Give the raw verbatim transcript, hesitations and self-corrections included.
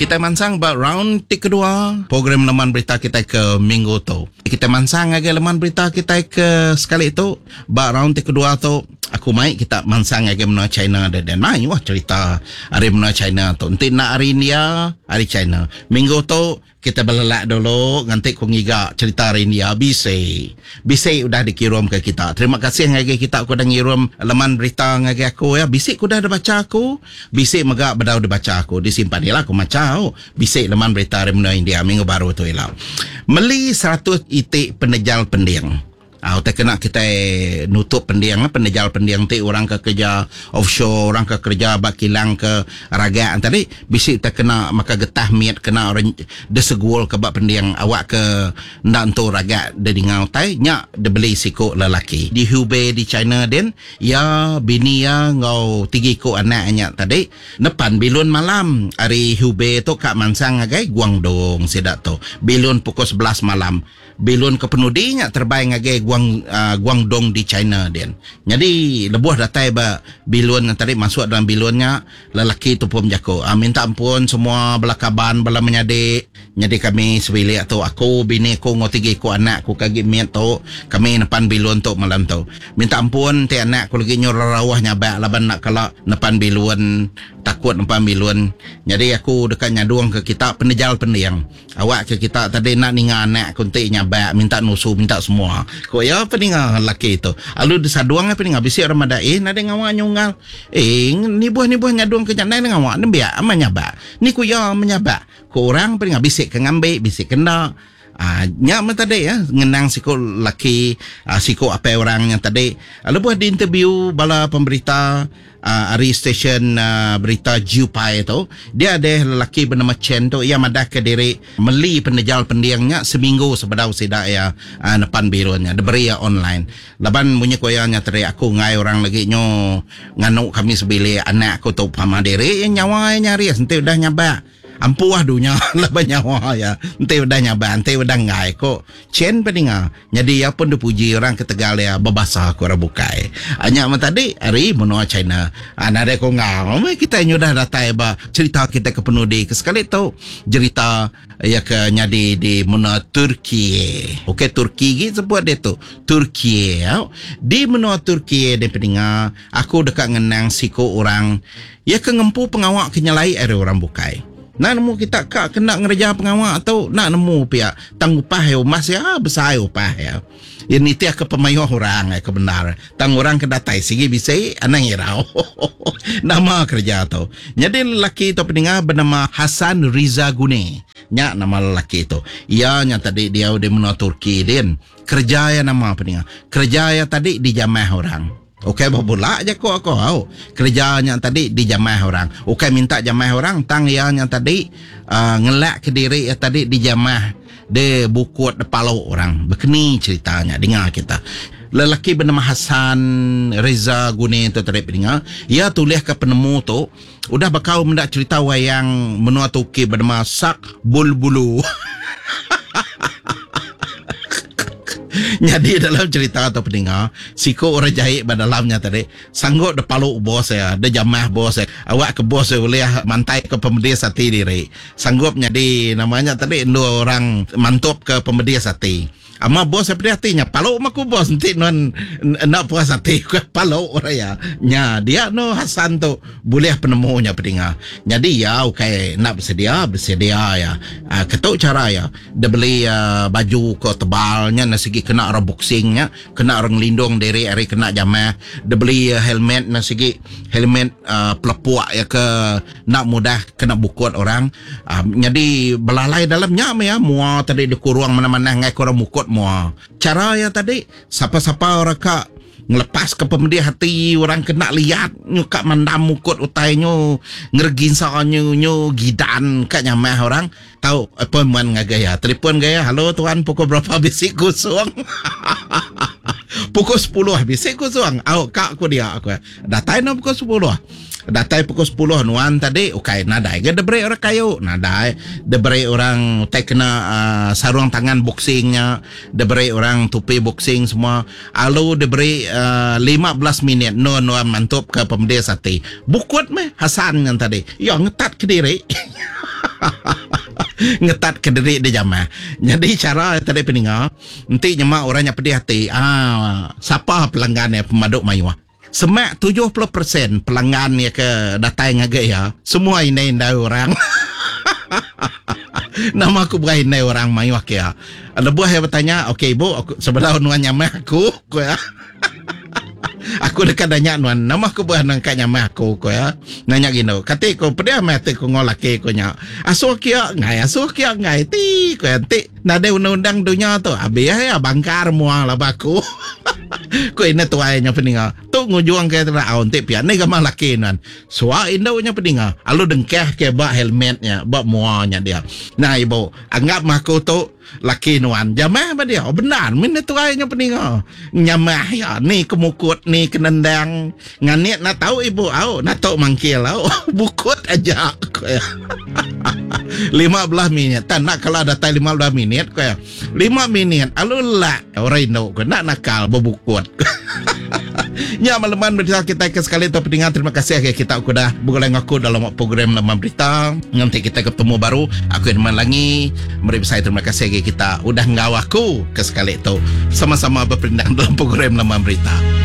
Kita mansang ba round ti kedua program laman berita kita ke minggu tu. Kita mansang lagi laman berita kita ke sekali tu ba round ti kedua tu aku mai kita mansang lagi menua China dan dan mai wah cerita hari menua China tu. Nanti nak hari India, hari China. Minggu tu kita belelak dulu nanti ku ngiga cerita hari India bisi. Bisi udah dikirim ke kita. Terima kasih ngagi kita aku dah ngirim laman berita ngagi aku ya. Bisi ku dah ada baca aku. Bisi megak bedau ada baca aku. Disimpan ialah aku macam bisi laman berita hari menua India minggu baru tu ialah. Meli seratus itik penejal pendiang. Ah, uh, kena kita nutup pendiang, penejal pendiang tu orang ke kerja offshore, orang ke kerja bakilang ke raga tadi bisi tak kena maka getah miat kena orang desegul ke bak pendiang awak ke ndak tu raga de dingau tai nya de beli siko lelaki di Hubei di China den ya bini ya ngau tiga ko anaknya tadi depan bilun malam hari Hubei tu kak mansang agai Guangdong sedak tu bilun pukul sebelas malam bilun ke penudinya terbaik agai Guang, uh, Guangdong di China den. Jadi lebuh datai ba bilun yang tadi masuk dalam bilunnya lelaki tu pun jako. Uh, minta ampun semua belakaban bala menyadik. Jadi kami sebilik tu aku bini ku ngotigi ku anak ku kagi miat tu kami nepan bilun tu malam tu. Minta ampun ti anak ku lagi nyor rawah nyabak laban nak kala nepan bilun takut nepan bilun. Jadi aku dekat nyaduang ke kita penejal pendiang. Awak ke kita tadi nak ninga anak ku ti nyabak minta nusu minta semua. Ko ya peninga laki itu. Alu disaduang apa peninga bisi orang madai nade ngawak nyungal. Eh ni buah ni buah nyaduang ke janai ngawak ni biak ama nyabak. Ni ku ya menyabak. Ko orang peninga bisik ke ngambil bisik kena. Ah, nya man tadi ya ngenang siko laki ah, siko apa orang yang tadi lalu buat di interview bala pemberita ah, hari stesen ah, berita Jupai itu dia ada lelaki bernama Chen tu ia madah ke diri meli penejal pendiangnya seminggu sebedau sida ya ah, nepan birunya diberi ya online laban bunyi koyanya tadi aku ngai orang lagi nyo nganu kami sebili anak aku tu pama diri yang nyawa nyari nanti udah nyabak ampuah dunia lebih nyawa ya ente udah nyaba ente udah ngai kok Chen peninga jadi ya pun dipuji orang ke Tegal ya babasa ko rabukai hanya man tadi hari menua China ana de ko ngau kita nyudah datai ba cerita kita ke penudi ke sekali tu cerita ya ke nyadi di menua Turki okey Turki gitu sebut dia tu Turki ya di menua Turki de peninga aku dekat ngenang siko orang ya ke ngempu pengawak kenyalai ada orang bukai. Nak nemu kita kak kena ngerja pengawak atau nak nemu pihak tang upah ya mas ya besar upah ya. Ini tiak ke pemayo orang ya kebenar. Tang orang kedatai sigi bisa anang irau. Nama kerja tu. Jadi lelaki itu peninga bernama Hasan Riza Gune. Nya nama lelaki itu. Ia nya tadi dia udah menua Turki din. Kerja ya nama peninga. Kerja ya tadi di jamaah orang. Okey babula aja kok aku au. Kerjanya tadi di jamaah orang. Okey minta jamaah orang tang yang tadi uh, ngelak ke diri ya tadi di jamaah de bukut de palau orang. Begini ceritanya dengar kita. Lelaki bernama Hasan Reza Gune tu tadi dengar. Ia tulis ke penemu tu udah bakal mendak cerita wayang menua Turki bernama Sak Bulbulu. Jadi dalam cerita atau pendengar siko orang jahit pada dalamnya tadi sanggup de paluk bos ya de jamah bos ya awak ke bos boleh mantai ke pembeli sate diri sanggup jadi namanya tadi dua orang mantap ke pembeli sate ama bos seperti hatinya paluk maku bos nanti non nak puas hati ke paluk orang ya nya dia no Hasan tu boleh penemunya pendengar jadi ya okey nak bersedia bersedia ya uh, ketuk cara ya dia beli uh, baju ke tebalnya nasi kena orang boxingnya kena orang lindung diri hari kena jamah dia beli uh, helmet nasi helmet uh, pelepuak ya ke nak mudah kena bukut orang uh, jadi belalai dalamnya ya mua tadi dikurung mana-mana ngai korang bukut mua cara ya tadi siapa-siapa orang kak ngelepas ke pemedi hati orang kena lihat nyuka mandam mukut utainya ngergin soalnya nyu gidan kak nyamah orang tahu apa man ngagaya telefon gaya halo tuan pukul berapa bisik kosong pukul sepuluh bisik kosong au kak aku dia aku datai no pukul sepuluh datai pukul sepuluh nuan tadi okay nadai gak debre orang kayu nadai debre orang tak kena uh, sarung tangan boxingnya debre orang tupi boxing semua alu debre uh, lima belas minit no no mantap ke pemdes sate bukut meh Hasan yang tadi yang ngetat ke diri ngetat ke diri dia jamah. Jadi cara tadi pendengar, nanti nyemak orangnya pedih hati. Ah, siapa pelanggannya pemaduk mayuah? Semak tujuh puluh persen pelanggannya ke datang ngagak ya. Semua ini indah orang. Nama aku bukan indah orang mayuah ya. Ada buah yang bertanya, okey ibu, aku sebelah nuan nyamah aku, aku ya. Aku dekat nanya nuan, nama aku bukan nangkat nyamah aku, aku ya. Nanya gini, kata aku, pedih mati aku ngolaki aku nya. Asuh kia ngai, asuh kia ngai, ti, aku ya, ti. Nada undang-undang dunia tu, habis ya bangkar muang lah baku. Ko ini tuanya peninga. Tu ngujuang ke teraun ti pia ni gamang laki nan. Suah indaunya peninga. Alu dengkeh ke bak helmetnya, bak muanya dia. Nah ibu, anggap maku tu laki nuan. Jamah apa dia? Oh benar, min tuanya peninga. Nyamah ya, ni kemukut, ni kenendang. Nganiat nak tahu ibu, au, nak tahu mangkil, au. Bukut aja. lima belas minit. Tak nak kalau datang lima belas minit ko ya. lima minit. Alu lah orang Indo ko nak nakal bebukut. Ya malaman berita kita ke sekali itu pendengar, terima kasih ya kita sudah bergabung aku dalam program Laman Berita. Nanti kita ketemu baru. Aku Irman Langi. Mari saya terima kasih ya kita udah ngawaku ke sekali itu sama-sama berpindah dalam program Laman Berita.